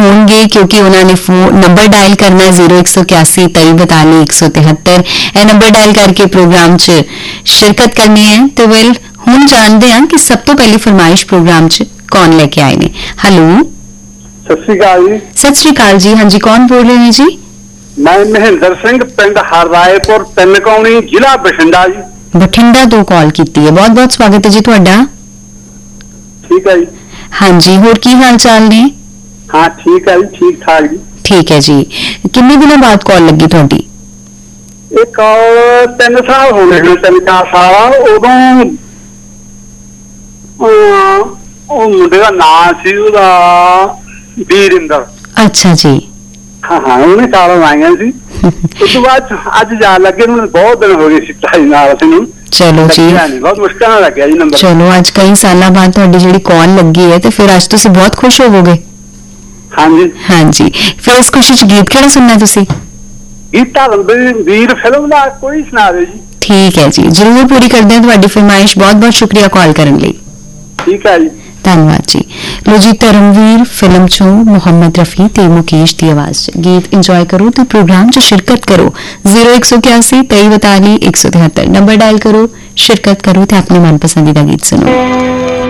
होंगे क्योंकि उन्होंने नंबर डायल करना 0181 43 173 यह नंबर डायल करके प्रोग्राम च शिरकत करनी है। तो वेल हुण जानते हैं कि सब तो पहली फरमाइश प्रोग्राम च कौन लेके आए ने। हेलो सत श्री अकाल जी। सत श्री अकाल जी। हाँ जी, कौन बोल रहे हैं जी? मैं महेंद्र सिंह पिंड हररायपुर तिनकौनी जिला बठिंडा जी। बठिंडा तो कॉल की है, बहुत बहुत स्वागत है जी तुहाडा। ठीक है जी। हाँ जी, होर की हाल चाल ने? हाँ ठीक है जी, ठीक ठाक जी। ठीक है जी। कितने दिनों बाद कॉल लगी थोड़ी? एक 3 साल हो गए, 3-4 साल। उदों मुंडे का नाम सी वीरिंदर। अच्छा जी। हाँ हाँ, उन्हें काल आईया सी। उस बाद अज जा लगे, बहुत दिन हो गए सिटाई नाल सी। चलो जी, बहुत मुश्किल ना लग गया जी नंबर। चलो अज कई साल बाद तुहाडी जिहड़ी कॉल लगी है तो फिर अज तुसी बहुत खुश होवोगे। हाँ जी हाँ जी। फिर इस खुशी च गीत किहड़ा सुनना तुसी? गीत वीर फिल्म का कोई सुना दे जी। ठीक है जी, जरूर पूरी करते हैं तुहाडी फरमाइश। बहुत बहुत शुक्रिया कॉल करने लई। ठीक है जी, धन्यवाद जी। लो जी, धर्मवीर फिल्म चो मुहम्मद रफी ते मुकेश की आवाज गीत इंजॉय करो तो प्रोग्राम च शिरकत करो। 0181 43 173 नंबर डायल करो, शिरकत करो ते अपने मनपसंदीदा गीत सुनो।